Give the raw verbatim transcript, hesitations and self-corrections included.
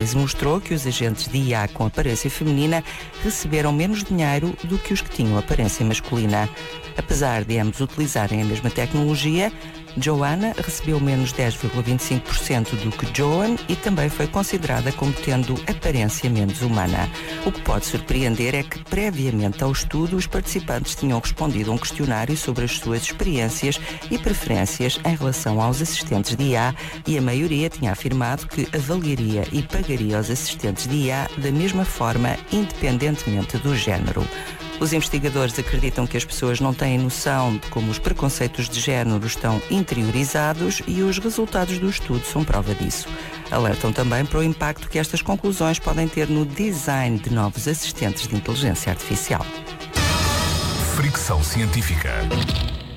análise mostrou que os agentes de I A com aparência feminina receberam menos dinheiro do que os que tinham aparência masculina. Apesar de ambos utilizarem a mesma tecnologia, Joanna recebeu menos dez vírgula vinte e cinco por cento do que Joan e também foi considerada como tendo aparência menos humana. O que pode surpreender é que, previamente ao estudo, os participantes tinham respondido a um questionário sobre as suas experiências e preferências em relação aos assistentes de I A e a maioria tinha afirmado que avaliaria e pagaria os assistentes de I A da mesma forma, independentemente do género. Os investigadores acreditam que as pessoas não têm noção de como os preconceitos de género estão interiorizados e os resultados do estudo são prova disso. Alertam também para o impacto que estas conclusões podem ter no design de novos assistentes de inteligência artificial. Fricção científica.